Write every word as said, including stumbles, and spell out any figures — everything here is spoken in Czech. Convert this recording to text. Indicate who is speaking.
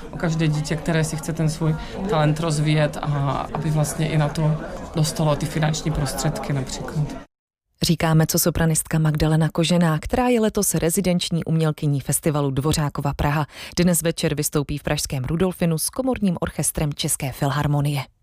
Speaker 1: o každé dítě, které si chce ten svůj talent rozvíjet a aby vlastně i na to dostalo ty finanční prostředky například.
Speaker 2: Říká mezzosopranistka Magdalena Kožená, která je letos rezidenční umělkyní festivalu Dvořákova Praha. Dnes večer vystoupí v pražském Rudolfinu s komorním orchestrem České filharmonie.